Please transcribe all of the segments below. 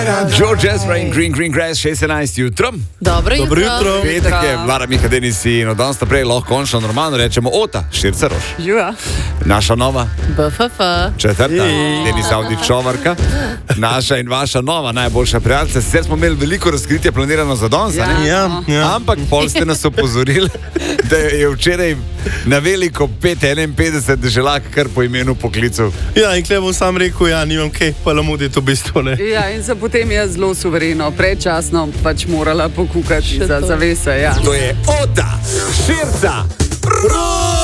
George Ezra in Green Grass, 16 jutro. Dobro jutro. Petek je, Lara Miha Denis in od danes naprej lahko končno normalno rečemo Ota, Širca Roš. Živa. Naša nova, BFF. četrta, Denis Avdić-Čovarka. Naša in vaša nova najboljša prijateljica. Sicer smo imeli veliko razkritje planirano za danes, ne? Ja. Ampak pol ste nas opozorili, da je včeraj na veliko 551 deželak kar po imenu poklical. Ja, in klevo sam rekel, ja, nimam kaj, pa lamuditi v bistvu, ne. Ja, in sem potem jaz zelo suvereno, predčasno pač morala pokukati za zavese, ja. To je Ota, Širca Roš!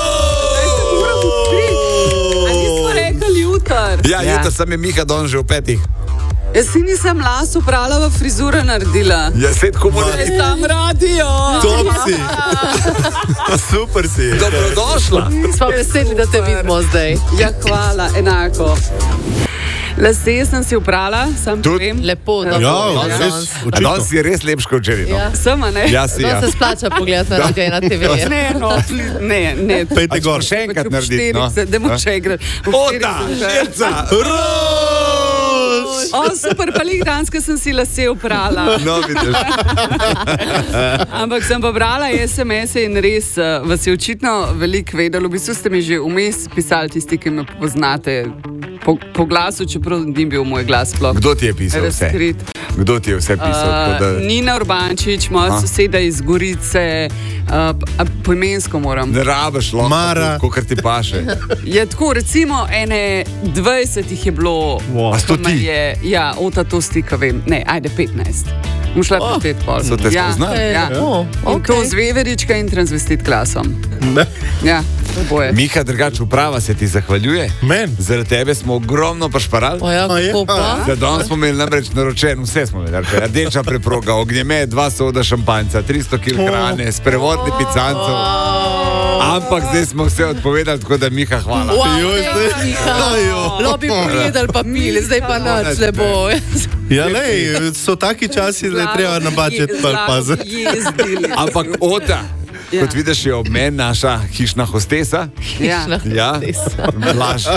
A nismo rekli jutr? Ja, jutro sem je Miha danes že v 5. Jaz si nisem las uprala v frizuro naredila. Ja, se tako mora Jaz tam radio. Top si. Super si. Dobrodošla. Smo veseli, da te vidimo zdaj. Ja, hvala, enako. Lase sem si uprala, sam Tudi? povem. Lepo, da Ja, res, očitno. Danes si res lepš kot včeraj. No? Ja. Sem, a ne? Ja, si, To ja. se splača pogledati na radio in na TV. Ne, no, ne. Pejte gor. Še enkrat narediti, no? Dajmo še enkrat. Ota, Širca Roš! O, super, pa lih danska sem si lase uprala. No, vidiš. Ampak sem pa brala SMS-e in res vas je očitno veliko vedelo. V bistvu ste mi že vmes pisali tisti, ki me poznate po glasu, čeprav ni bil moj glas sploh. Kdo ti je pisal vse? razkrit. Kdo ti je vse pisal? Tako da... Nina Urbančič, moja soseda iz Gorice, poimensko moram. Ne rabiš lahko, Mara. kakor ti paše. Je tako, recimo, ene 20 jih je bilo. A sto ko me ti? je- Ja, Ota to stika vem. Ne, ajde 15. Bom šla po 5 pol. So te spoznali? Ja. In to z veverička in transvestit klasom. Ne. Ja, oboje. Miha, drugače uprava se ti zahvaljuje. Men. Zaradi tebe smo ogromno pašparali. O ja, A je? kako pa? Za danes smo imeli namreč naročen, vse smo imeli. Rdeča preproga, ognjemet, 2 soda šampanjca, 300 kg hrane, sprevodni picancev. Ampak zdaj smo vse odpovedali, tako da Miha, hvala. Joj, zdaj. Ajo. Lobi pojedali pa pili, zdaj pa noč ne bo. Ja, lej, so taki časi, da je treba na budžet paziti. Jezdili. Ampak Ota, Ja. kot vidiš, je ob meni naša hišna hostesa. Ja. Ja, laž.